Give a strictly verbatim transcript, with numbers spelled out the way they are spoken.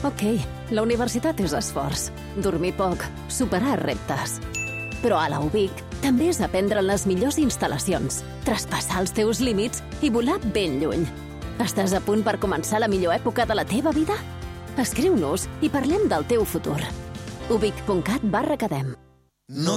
Ok, la universitat és esforç, dormir poc, superar reptes. Però a la U B I C també és aprendre en les millors instal·lacions, traspassar els teus límits i volar ben lluny. Estàs a punt per començar la millor època de la teva vida? Escriu-nos i parlem del teu futur. ubic punt cat barra academ. No